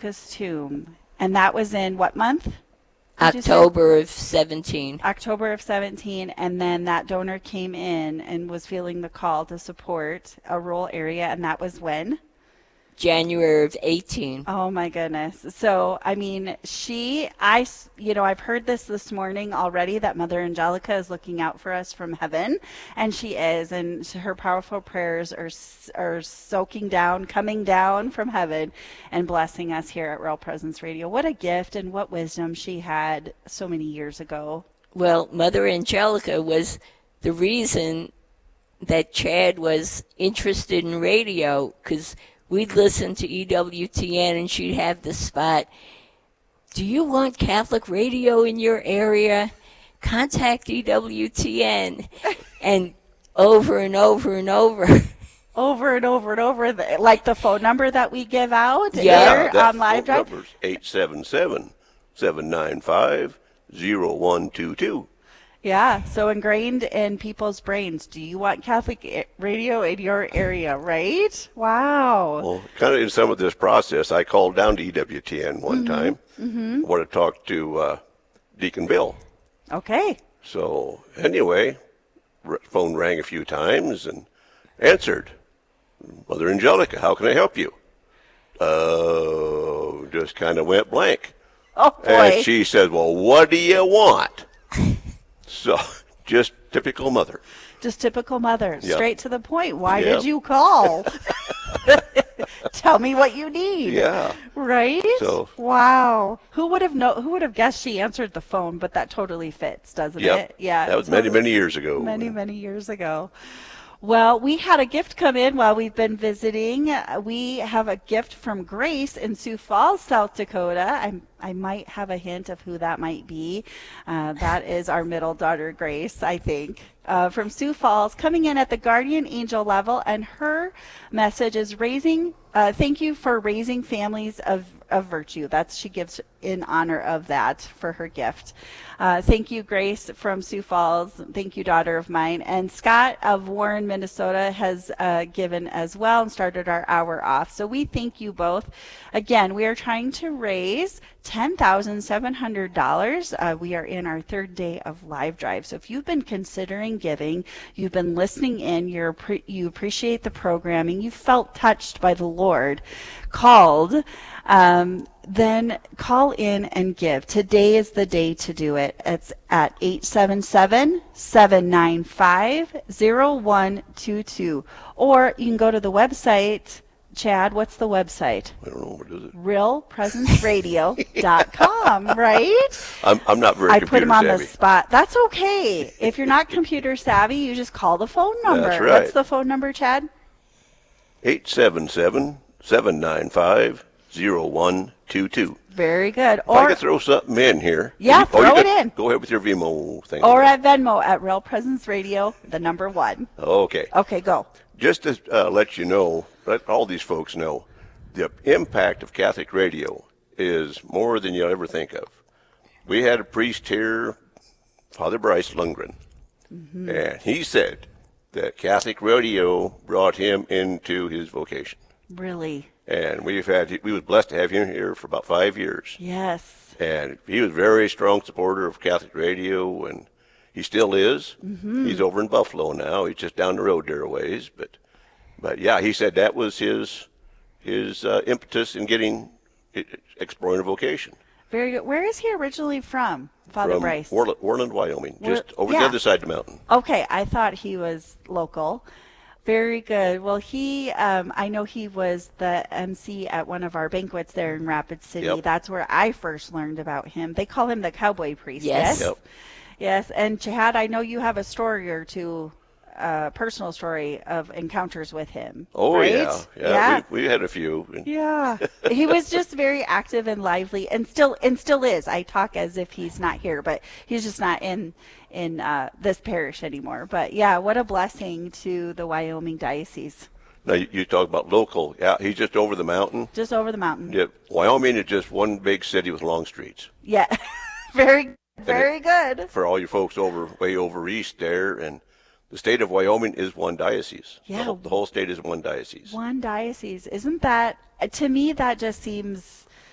Angelica's tomb. And that was in what month? October of 17. October of 17. And then that donor came in and was feeling the call to support a rural area. And that was when? January of 18. Oh my goodness. So, I mean, I've heard this morning already that Mother Angelica is looking out for us from heaven, and she is, and her powerful prayers are soaking down, coming down from heaven and blessing us here at Real Presence Radio. What a gift and what wisdom she had so many years ago. Well, Mother Angelica was the reason that Chad was interested in radio, because we'd listen to EWTN and she'd have the spot. Do you want Catholic radio in your area? Contact EWTN. And over and over and over. Over and over and over, like the phone number that we give out here on Live Drive. Number's 877-795-0122. Yeah, so ingrained in people's brains. Do you want Catholic radio in your area, right? Wow. Well, kind of in some of this process, I called down to EWTN one time. I wanted to talk to Deacon Bill. Okay. So anyway, phone rang a few times and answered. Mother Angelica, how can I help you? Just kind of went blank. Oh, boy. And she said, well, what do you want? So, just typical mother. Just typical mother. Yep. Straight to the point. Why did you call? Tell me what you need. Yeah. Right? So, wow. Who would have guessed she answered the phone, but that totally fits, doesn't it? Yeah. That was many years ago. Many years ago. Well, we had a gift come in while we've been visiting. We have a gift from Grace in Sioux Falls, South Dakota. I might have a hint of who that might be. That is our middle daughter, Grace, I think, from Sioux Falls, coming in at the guardian angel level. And her message is thank you for raising families of virtue. She gives in honor of that for her gift. Thank you, Grace from Sioux Falls. Thank you, daughter of mine. And Scott of Warren, Minnesota has given as well and started our hour off. So we thank you both. Again, we are trying to raise $10,700. We are in our third day of Live Drive. So if you've been considering giving, you've been listening in, you appreciate the programming, you felt touched by the Lord, then call in and give. Today is the day to do it. It's at 877-795-0122. Or you can go to the website. Chad, what's the website? I don't know. What is it? realpresenceradio.com, right? I'm not very computer savvy. I put him on the spot. That's okay. If you're not computer savvy, you just call the phone number. That's right. What's the phone number, Chad? 877-795-0122. Very good. If I could throw something in here. Yeah, throw it in. Go ahead with your Venmo thing. Or at Venmo at Real Presence Radio, the number 1. Okay. Okay, go. Just to let you know, let all these folks know, the impact of Catholic radio is more than you'll ever think of. We had a priest here, Father Bryce Lundgren, and he said that Catholic radio brought him into his vocation. Really? And we was blessed to have him here for about 5 years. Yes. And he was a very strong supporter of Catholic radio, and he still is. He's over in Buffalo now. He's just down the road there a ways. But yeah, he said that was his impetus in exploring a vocation. Very good. Where is he originally from, Father Bryce? Orland, Wyoming, just over the other side of the mountain. Okay, I thought he was local. Very good. Well, I know he was the MC at one of our banquets there in Rapid City. Yep. That's where I first learned about him. They call him the cowboy priest. Yes. Yep. Yes. And Chad, I know you have a story or two, personal story of encounters with him. Oh, right? Yeah. We had a few. Yeah. He was just very active and lively and still is. I talk as if he's not here, but he's just not in this parish anymore. But yeah, what a blessing to the Wyoming diocese. Now, you talk about local. Yeah, he's just over the mountain. Just over the mountain. Yeah, Wyoming is just one big city with long streets. Yeah. Very good. For all you folks way over east there, and the state of Wyoming is one diocese. Yeah. The whole state is one diocese. One diocese. Isn't that, to me, that just seems